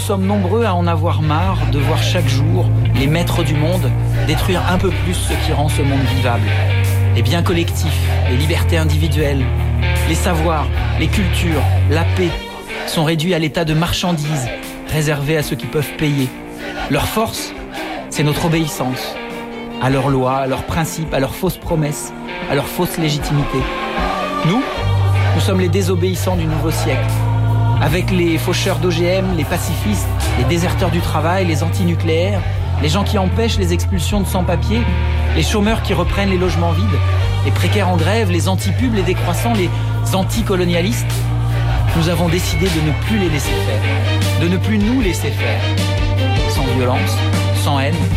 sommes nombreux à en avoir marre de voir chaque jour les maîtres du monde détruire un peu plus ce qui rend ce monde vivable. Les biens collectifs, les libertés individuelles, les savoirs, les cultures, la paix sont réduits à l'état de marchandises réservées à ceux qui peuvent payer. Leur force, c'est notre obéissance à leurs lois, à leurs principes, à leurs fausses promesses, à leur fausse légitimité. Nous sommes les désobéissants du nouveau siècle. Avec les faucheurs d'OGM, les pacifistes, les déserteurs du travail, les antinucléaires, les gens qui empêchent les expulsions de sans-papiers, les chômeurs qui reprennent les logements vides, les précaires en grève, les anti-pubs, les décroissants, les anticolonialistes, nous avons décidé de ne plus les laisser faire, de ne plus nous laisser faire, sans violence, sans haine,